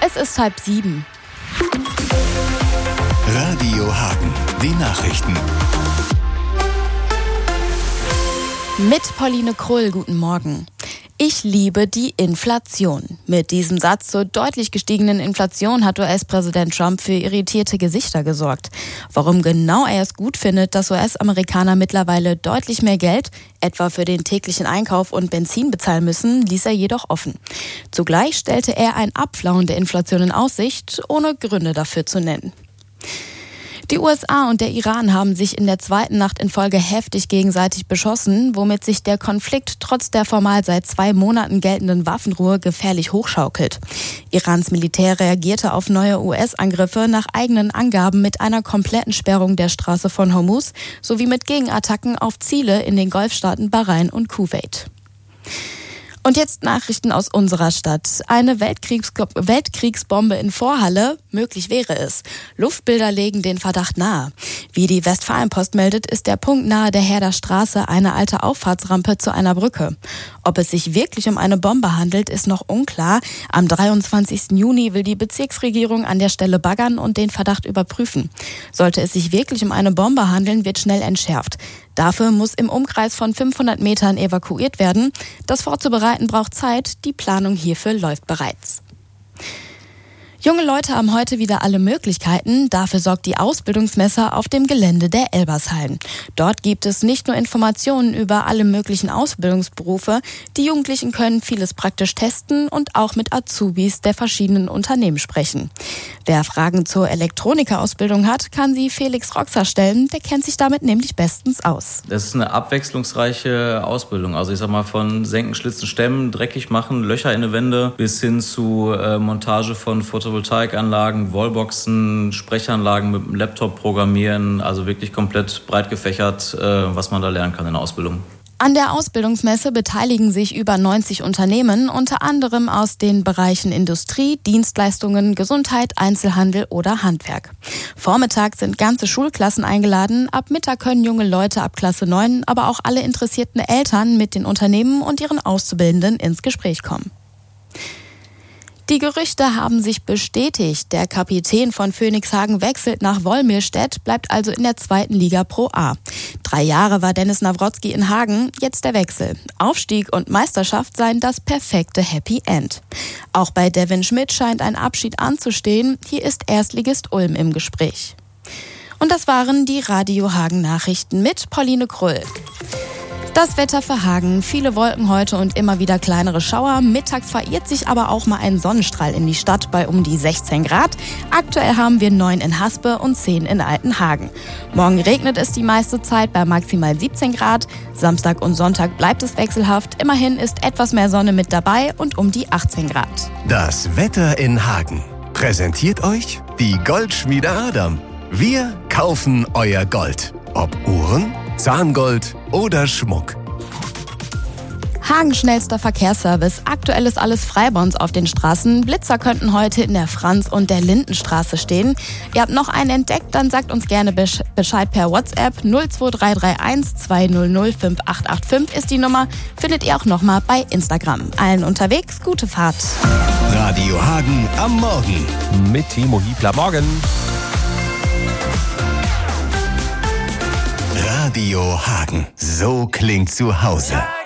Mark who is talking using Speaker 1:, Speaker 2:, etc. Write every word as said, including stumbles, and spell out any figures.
Speaker 1: Es ist halb sieben.
Speaker 2: Radio Hagen, die Nachrichten.
Speaker 1: Mit Pauline Krull, guten Morgen. Ich liebe die Inflation. Mit diesem Satz zur deutlich gestiegenen Inflation hat U S-Präsident Trump für irritierte Gesichter gesorgt. Warum genau er es gut findet, dass U S-Amerikaner mittlerweile deutlich mehr Geld, etwa für den täglichen Einkauf und Benzin bezahlen müssen, ließ er jedoch offen. Zugleich stellte er ein Abflauen der Inflation in Aussicht, ohne Gründe dafür zu nennen. Die U S A und der Iran haben sich in der zweiten Nacht in Folge heftig gegenseitig beschossen, womit sich der Konflikt trotz der formal seit zwei Monaten geltenden Waffenruhe gefährlich hochschaukelt. Irans Militär reagierte auf neue U S-Angriffe nach eigenen Angaben mit einer kompletten Sperrung der Straße von Hormuz sowie mit Gegenattacken auf Ziele in den Golfstaaten Bahrain und Kuwait. Und jetzt Nachrichten aus unserer Stadt. Eine Weltkriegs- Weltkriegsbombe in Vorhalle, möglich wäre es. Luftbilder legen den Verdacht nahe. Wie die Westfalenpost meldet, ist der Punkt nahe der Herder Straße eine alte Auffahrtsrampe zu einer Brücke. Ob es sich wirklich um eine Bombe handelt, ist noch unklar. Am dreiundzwanzigsten Juni will die Bezirksregierung an der Stelle baggern und den Verdacht überprüfen. Sollte es sich wirklich um eine Bombe handeln, wird schnell entschärft. Dafür muss im Umkreis von fünfhundert Metern evakuiert werden. Das vorzubereiten braucht Zeit, die Planung hierfür läuft bereits. Junge Leute haben heute wieder alle Möglichkeiten. Dafür sorgt die Ausbildungsmesse auf dem Gelände der Elbershallen. Dort gibt es nicht nur Informationen über alle möglichen Ausbildungsberufe. Die Jugendlichen können vieles praktisch testen und auch mit Azubis der verschiedenen Unternehmen sprechen. Wer Fragen zur Elektronikerausbildung hat, kann sie Felix Roxer stellen. Der kennt sich damit nämlich bestens aus.
Speaker 3: Das ist eine abwechslungsreiche Ausbildung. Also ich sag mal von Senken, Schlitzen, Stemmen, dreckig machen, Löcher in die Wände bis hin zu äh, Montage von Photovoltaikanlagen, Wallboxen, Sprechanlagen mit dem Laptop programmieren. Also wirklich komplett breit gefächert, äh, was man da lernen kann in der Ausbildung.
Speaker 1: An der Ausbildungsmesse beteiligen sich über neunzig Unternehmen, unter anderem aus den Bereichen Industrie, Dienstleistungen, Gesundheit, Einzelhandel oder Handwerk. Vormittag sind ganze Schulklassen eingeladen, ab Mittag können junge Leute ab Klasse neun, aber auch alle interessierten Eltern mit den Unternehmen und ihren Auszubildenden ins Gespräch kommen. Die Gerüchte haben sich bestätigt. Der Kapitän von Phönixhagen wechselt nach Wolmirstedt, bleibt also in der zweiten Liga Pro A. Drei Jahre war Dennis Nawrotzki in Hagen, jetzt der Wechsel. Aufstieg und Meisterschaft seien das perfekte Happy End. Auch bei Devin Schmidt scheint ein Abschied anzustehen. Hier ist Erstligist Ulm im Gespräch. Und das waren die Radio Hagen Nachrichten mit Pauline Krull. Das Wetter für Hagen. Viele Wolken heute und immer wieder kleinere Schauer. Mittags verirrt sich aber auch mal ein Sonnenstrahl in die Stadt bei um die sechzehn Grad. Aktuell haben wir neun in Haspe und zehn in Altenhagen. Morgen regnet es die meiste Zeit bei maximal siebzehn Grad. Samstag und Sonntag bleibt es wechselhaft. Immerhin ist etwas mehr Sonne mit dabei und um die achtzehn Grad.
Speaker 2: Das Wetter in Hagen präsentiert euch die Goldschmiede Adam. Wir kaufen euer Gold. Ob Uhren, Zahngold oder Schmuck.
Speaker 1: Hagen schnellster Verkehrsservice. Aktuell ist alles frei bei uns auf den Straßen. Blitzer könnten heute in der Franz- und der Lindenstraße stehen. Ihr habt noch einen entdeckt, dann sagt uns gerne Bescheid per WhatsApp. null zwei drei drei eins zwei null null fünf acht acht fünf ist die Nummer. Findet ihr auch nochmal bei Instagram. Allen unterwegs, gute Fahrt.
Speaker 2: Radio Hagen am Morgen.
Speaker 4: Mit Timo Hiebler. Morgen.
Speaker 2: Radio Hagen. So klingt zu Hause.